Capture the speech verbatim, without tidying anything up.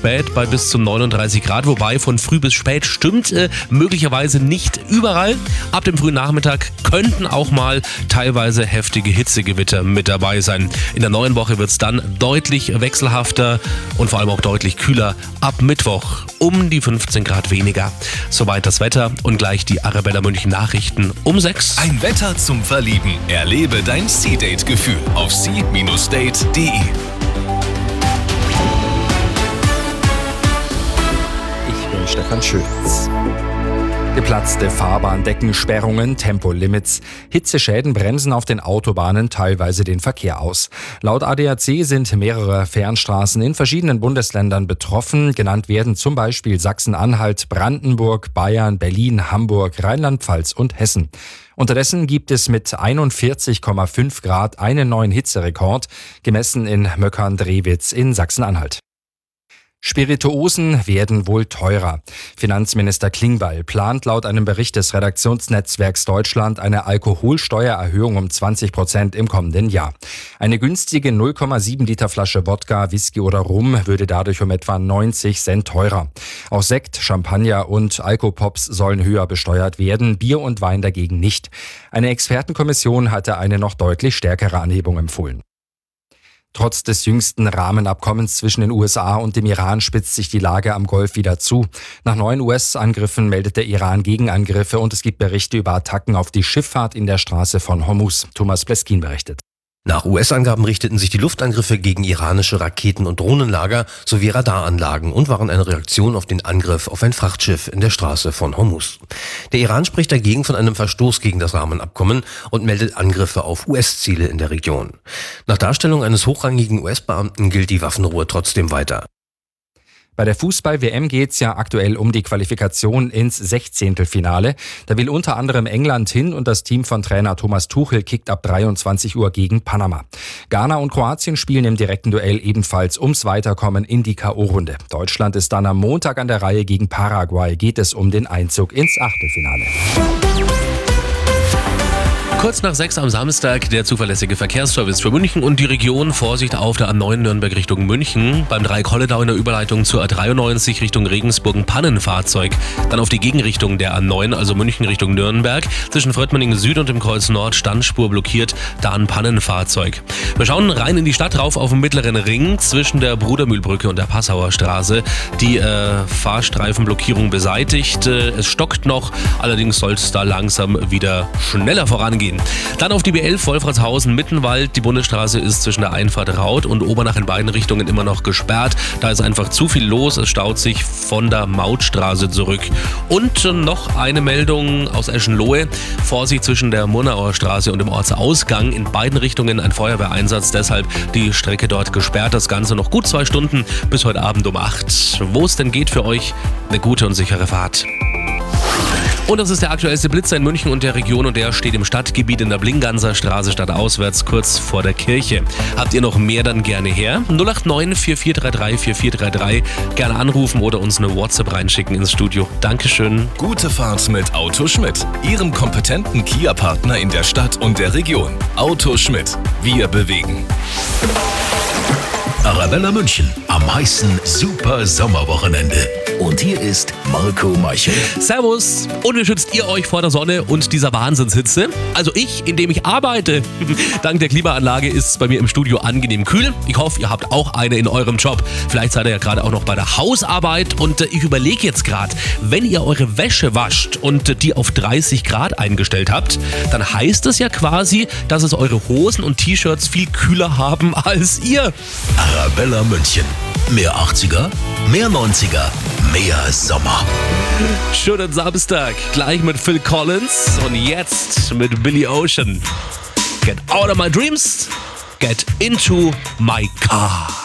spät bei bis zu neununddreißig Grad, wobei von früh bis spät stimmt äh, möglicherweise nicht überall. Ab dem frühen Nachmittag könnten auch mal teilweise heftige Hitzegewitter mit dabei sein. In der neuen Woche wird es dann deutlich wechselhafter und vor allem auch deutlich kühler. Ab Mittwoch um die fünfzehn Grad weniger. Soweit das Wetter und gleich die Arabella München Nachrichten um sechs. Ein Wetter zum Verlieben. Erlebe dein Sea-Date-Gefühl auf sea Date punkt de. Ich bin Stefan Schötz. Geplatzte Fahrbahndeckensperrungen, Tempolimits, Hitzeschäden bremsen auf den Autobahnen teilweise den Verkehr aus. Laut A D A C sind mehrere Fernstraßen in verschiedenen Bundesländern betroffen. Genannt werden zum Beispiel Sachsen-Anhalt, Brandenburg, Bayern, Berlin, Hamburg, Rheinland-Pfalz und Hessen. Unterdessen gibt es mit einundvierzig Komma fünf Grad einen neuen Hitzerekord, gemessen in Möckern-Drewitz in Sachsen-Anhalt. Spirituosen werden wohl teurer. Finanzminister Klingbeil plant laut einem Bericht des Redaktionsnetzwerks Deutschland eine Alkoholsteuererhöhung um zwanzig Prozent im kommenden Jahr. Eine günstige null Komma sieben Liter Flasche Wodka, Whisky oder Rum würde dadurch um etwa neunzig Cent teurer. Auch Sekt, Champagner und Alkopops sollen höher besteuert werden, Bier und Wein dagegen nicht. Eine Expertenkommission hatte eine noch deutlich stärkere Anhebung empfohlen. Trotz des jüngsten Rahmenabkommens zwischen den U S A und dem Iran spitzt sich die Lage am Golf wieder zu. Nach neun U S-Angriffen meldet der Iran Gegenangriffe und es gibt Berichte über Attacken auf die Schifffahrt in der Straße von Hormuz. Thomas Pleskin berichtet. Nach U S-Angaben richteten sich die Luftangriffe gegen iranische Raketen- und Drohnenlager sowie Radaranlagen und waren eine Reaktion auf den Angriff auf ein Frachtschiff in der Straße von Hormuz. Der Iran spricht dagegen von einem Verstoß gegen das Rahmenabkommen und meldet Angriffe auf U S-Ziele in der Region. Nach Darstellung eines hochrangigen U S-Beamten gilt die Waffenruhe trotzdem weiter. Bei der Fußball-W M geht's ja aktuell um die Qualifikation ins Sechzehntelfinale. Da will unter anderem England hin und das Team von Trainer Thomas Tuchel kickt ab dreiundzwanzig Uhr gegen Panama. Ghana und Kroatien spielen im direkten Duell ebenfalls ums Weiterkommen in die K O-Runde. Deutschland ist dann am Montag an der Reihe. Gegen Paraguay geht es um den Einzug ins Achtelfinale. Kurz nach sechs am Samstag der zuverlässige Verkehrsservice für München und die Region. Vorsicht auf der A neun Nürnberg Richtung München. Beim Dreieck-Holledau in der Überleitung zur A dreiundneunzig Richtung Regensburg ein Pannenfahrzeug. Dann auf die Gegenrichtung der A neun, also München Richtung Nürnberg. Zwischen Fröttmanning Süd und dem Kreuz Nord Standspur blockiert, da ein Pannenfahrzeug. Wir schauen rein in die Stadt rauf auf den mittleren Ring zwischen der Brudermühlbrücke und der Passauer Straße. Die äh, Fahrstreifenblockierung beseitigt. Äh, es stockt noch, allerdings soll es da langsam wieder schneller vorangehen. Dann auf die B elf Wolfratshausen-Mittenwald. Die Bundesstraße ist zwischen der Einfahrt Raut und Obernach in beiden Richtungen immer noch gesperrt. Da ist einfach zu viel los. Es staut sich von der Mautstraße zurück. Und noch eine Meldung aus Eschenlohe. Vorsicht zwischen der Murnauer Straße und dem Ortsausgang. In beiden Richtungen ein Feuerwehreinsatz. Deshalb die Strecke dort gesperrt. Das Ganze noch gut zwei Stunden bis heute Abend um acht. Wo es denn geht für euch, eine gute und sichere Fahrt. Und das ist der aktuellste Blitzer in München und der Region und der steht im Stadtgebiet in der Blinganser Straße stadtauswärts kurz vor der Kirche. Habt ihr noch mehr, dann gerne her. null acht neun vier vier drei drei vier vier drei drei. Gerne anrufen oder uns eine WhatsApp reinschicken ins Studio. Dankeschön. Gute Fahrt mit Auto Schmidt, Ihrem kompetenten Kia-Partner in der Stadt und der Region. Auto Schmidt. Wir bewegen. Arabella München am heißen Super Sommerwochenende. Und hier ist Marco Meichel. Servus. Und wie schützt ihr euch vor der Sonne und dieser Wahnsinnshitze? Also ich, indem ich arbeite. Dank der Klimaanlage ist es bei mir im Studio angenehm kühl. Ich hoffe, ihr habt auch eine in eurem Job. Vielleicht seid ihr ja gerade auch noch bei der Hausarbeit. Und ich überlege jetzt gerade, wenn ihr eure Wäsche wascht und die auf dreißig Grad eingestellt habt, dann heißt es ja quasi, dass es eure Hosen und T-Shirts viel kühler haben als ihr. Arabella München. Mehr achtziger, mehr neunziger, mehr Sommer. Schönen Samstag. Gleich mit Phil Collins und jetzt mit Billy Ocean. Get out of my dreams. Get into my car.